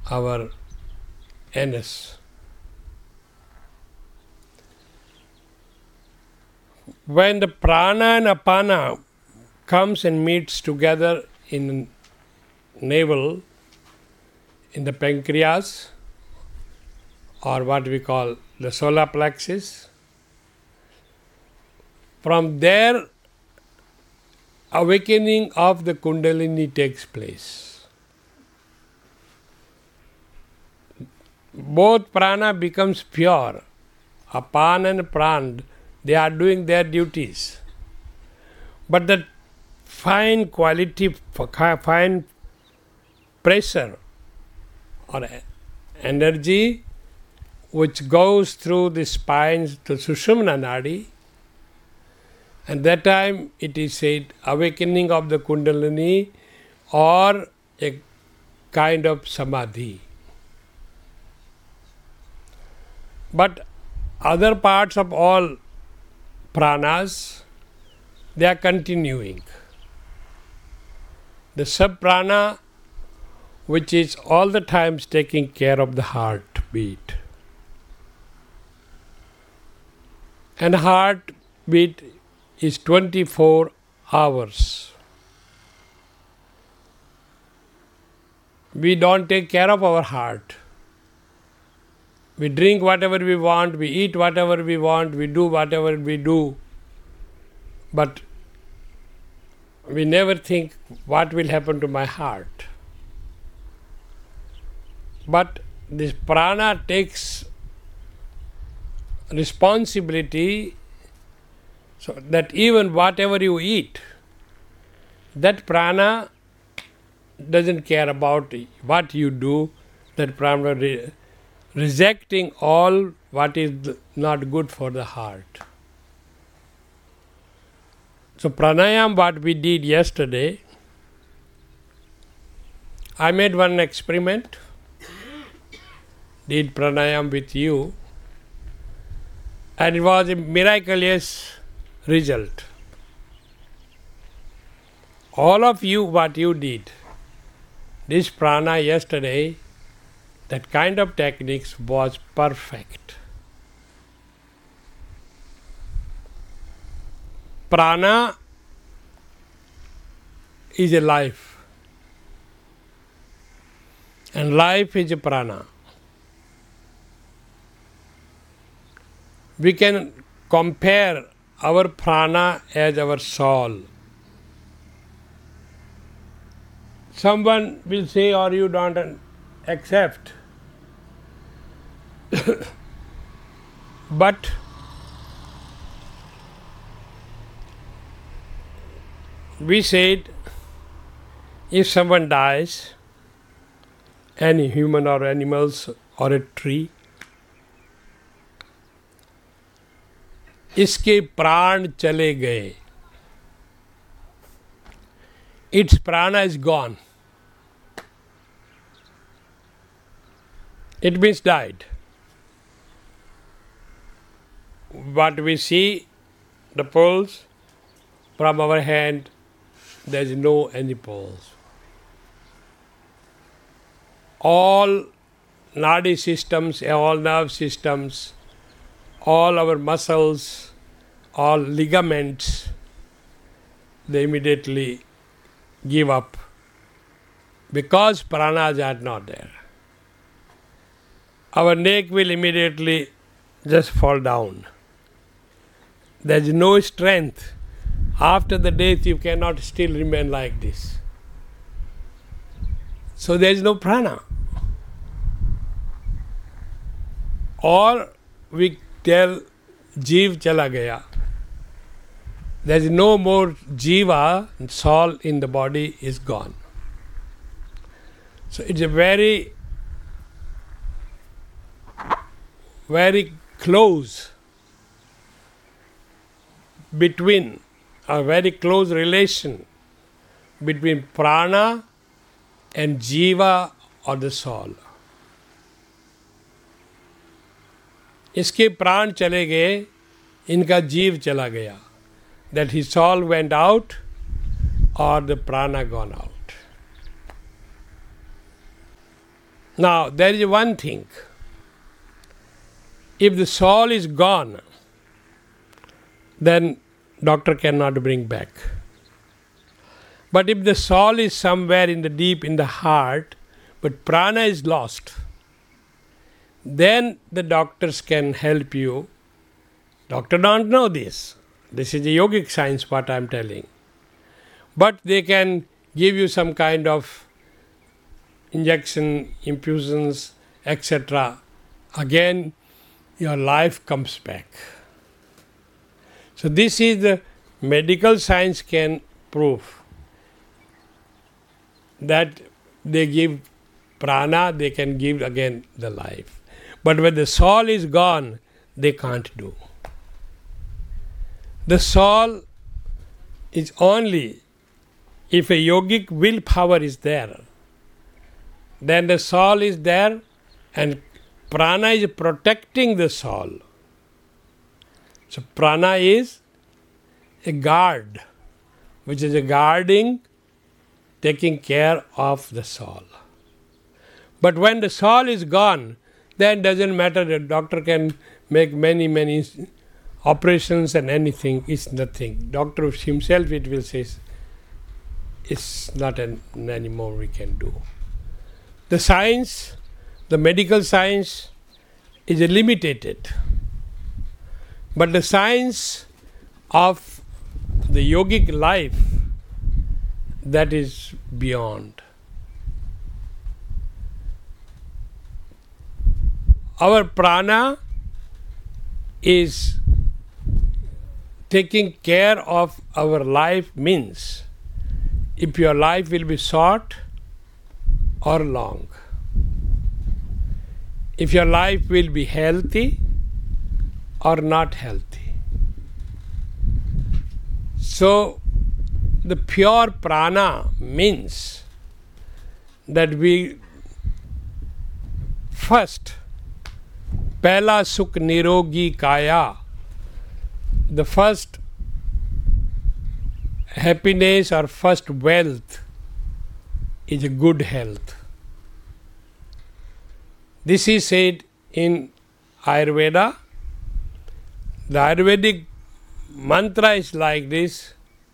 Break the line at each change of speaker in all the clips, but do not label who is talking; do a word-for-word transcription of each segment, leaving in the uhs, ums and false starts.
our anus. When the prana and apana comes and meets together in navel, in the pancreas, or what we call the solar plexus, from there awakening of the kundalini takes place. Both prana becomes pure. Apana and pran, they are doing their duties. But the fine quality, fine pressure or energy which goes through the spines to Sushumna Nadi, and that time it is said awakening of the Kundalini or a kind of samadhi. But other parts of all pranas, they are continuing. The sub-prana, which is all the times taking care of the heartbeat. And heartbeat is twenty-four hours. We don't take care of our heart. We drink whatever we want, we eat whatever we want, we do whatever we do. But we never think what will happen to my heart. But this prana takes responsibility so that even whatever you eat, that prana doesn't care about what you do, that prana re- rejecting all what is not good for the heart. So pranayam, what we did yesterday, I made one experiment, did pranayam with you, and it was a miraculous result. All of you, what you did, this prana yesterday, that kind of techniques was perfect. Prana is a life, and life is a prana. We can compare our prana as our soul. Someone will say, or you don't accept. But we said, if someone dies, any human or animals or a tree, इसके प्राण चले गए. Its prana is gone. It means died. What we see, the pulse from our hand, there is no any pulse. All nadi systems, all nerve systems, all our muscles, all ligaments, they immediately give up because pranas are not there. Our neck will immediately just fall down. There is no strength. After the death, you cannot still remain like this. So there is no prana. Or we tell Jeev chala gaya. There is no more jiva, soul in the body is gone. So it's a very, very close between, a very close relation between prana and jiva or the soul. इसके प्राण चले गए, इनका जीव चला गया. That his soul went out or the prana gone out. Now, there is one thing. If the soul is gone, then doctor cannot bring back. But if the soul is somewhere in the deep in the heart, but prana is lost, then the doctors can help you. Doctor don't know this. This is a yogic science what I am telling. But they can give you some kind of injection, infusions, et cetera. Again, your life comes back. So this is the medical science can prove that they give prana, they can give again the life. But when the soul is gone, they can't do. The soul is only if a yogic willpower is there, then the soul is there and prana is protecting the soul. So prana is a guard, which is a guarding, taking care of the soul. But when the soul is gone, then doesn't matter, the doctor can make many, many operations and anything, it's nothing. Doctor himself, it will say, it's not an, anymore we can do. The science, the medical science is limited. But the science of the yogic life, that is beyond. Our prana is taking care of our life means if your life will be short or long. If your life will be healthy or not healthy. So the pure prana means that we first Pehla Sukh Nirogi Kaya, the first happiness or first wealth is a good health. This is said in Ayurveda. The Ayurvedic mantra is like this.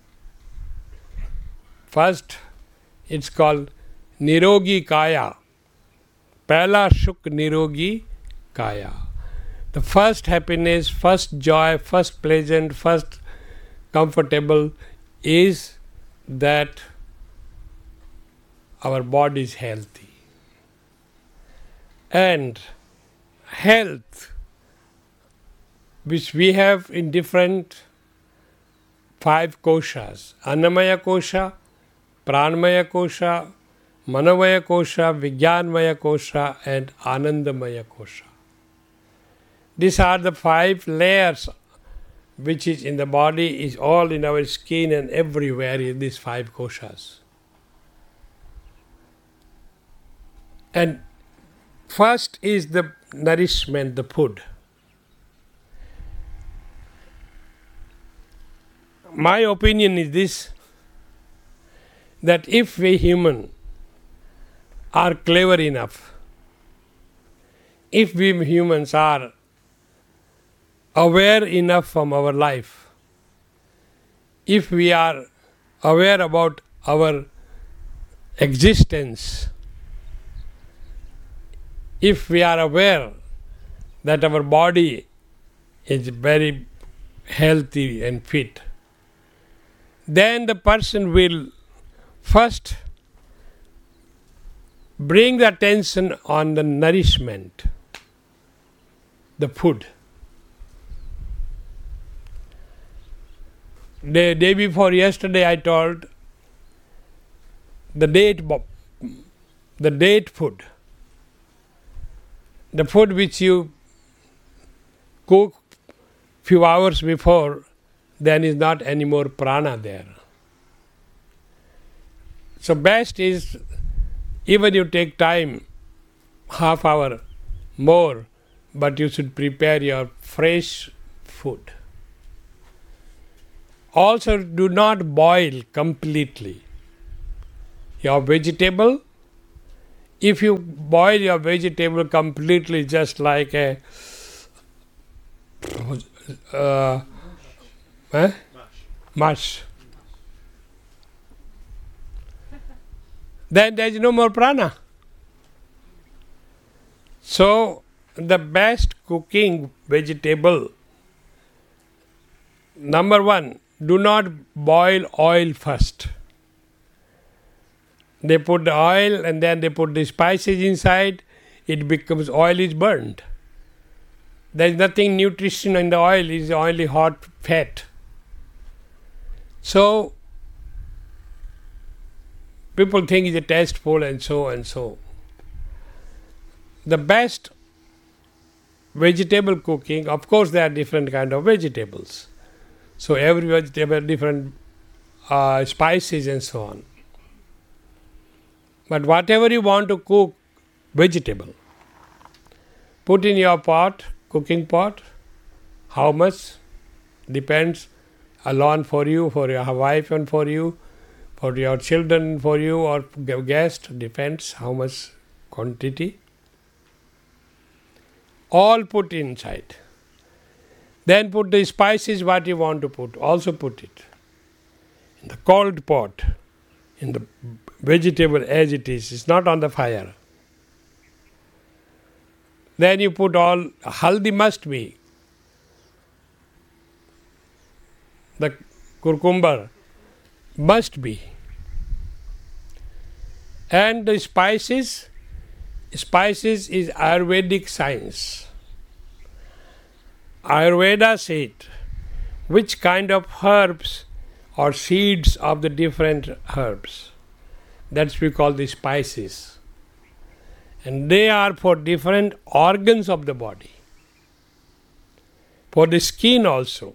First, it's called Nirogi Kaya. Pehla Sukh Nirogi Kaya. The first happiness, first joy, first pleasant, first comfortable is that our body is healthy. And health, which we have in different five koshas, Annamaya Kosha, Pranamaya Kosha, Manovaya Kosha, Vijnanmaya Kosha and Anandamaya Kosha. These are the five layers which is in the body, is all in our skin and everywhere in these five koshas. And first is the nourishment, the food. My opinion is this, that if we human are clever enough, if we humans are aware enough from our life, if we are aware about our existence, if we are aware that our body is very healthy and fit, then the person will first bring the attention on the nourishment, the food. The day before yesterday I told the date, the date food, the food which you cook few hours before, then is not any more prana there. So best is, even you take time, half hour more, but you should prepare your fresh food. Also do not boil completely. Your vegetable, If you boil your vegetable completely just like a uh, eh? mush, then there is no more prana. So, the best cooking vegetable, number one, do not boil oil first. They put the oil and then they put the spices inside, it becomes, oil is burned. There is nothing nutrition in the oil, it is only hot fat. So, people think it's tasteful and so and so. The best vegetable cooking, of course there are different kind of vegetables. So every vegetable different uh, spices and so on. But whatever you want to cook, vegetable, put in your pot, cooking pot, how much, depends, alone for you, for your wife and for you, for your children, for you or guest, depends how much quantity. All put inside. Then put the spices what you want to put, also put it. In the cold pot, in the vegetable as it is, it's not on the fire. Then you put all, haldi must be. The cucumber must be. And the spices, spices is Ayurvedic science. Ayurveda said which kind of herbs or seeds of the different herbs. That's we call the spices. And they are for different organs of the body. For the skin also.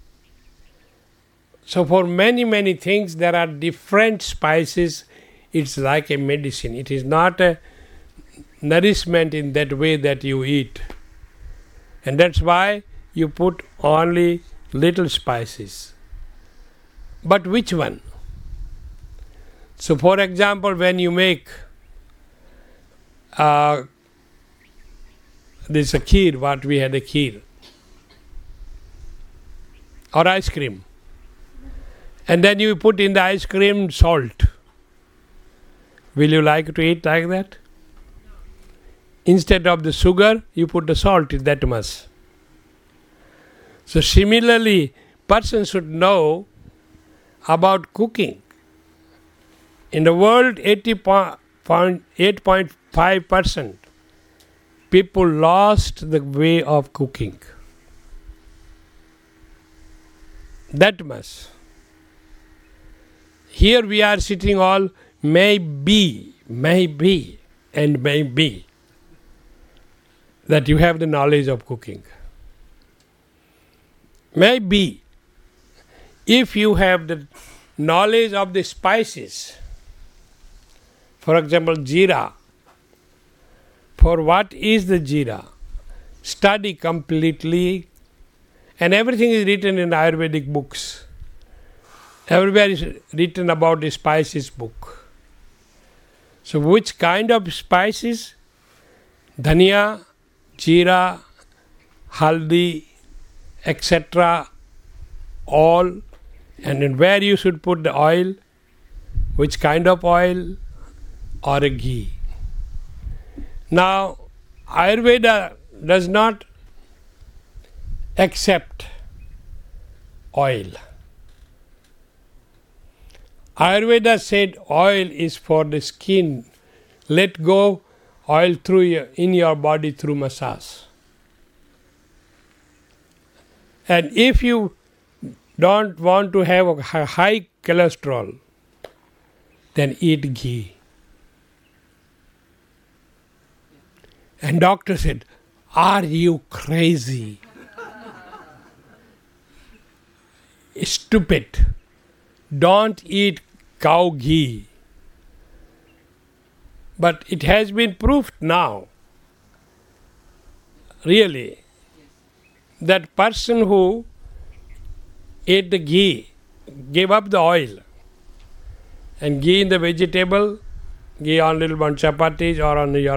So for many, many things there are different spices. It's like a medicine. It is not a nourishment in that way that you eat. And that's why you put only little spices. But which one? So for example, when you make uh, this a kheer, what we had a kheer, or ice cream, and then you put in the ice cream salt, will you like to eat like that? Instead of the sugar, you put the salt in that much. So similarly, person should know about cooking. In the world, eight point five percent people lost the way of cooking. That much. Here we are sitting all maybe, maybe, and maybe that you have the knowledge of cooking. Maybe if you have the knowledge of the spices, for example, jeera, for what is the jeera? Study completely, and everything is written in Ayurvedic books. Everywhere is written about the spices book. So which kind of spices? Dhania, jeera, haldi, et cetera. All, and then where you should put the oil, which kind of oil, or a ghee. Now, Ayurveda does not accept oil. Ayurveda said oil is for the skin. Let go oil through your, in your body through massage. And if you don't want to have a high cholesterol, then eat ghee. And doctor said, are you crazy? Stupid. Don't eat cow ghee. But it has been proved now, really, that person who ate the ghee, gave up the oil, and ghee in the vegetable, ghee on little on chapatis or on your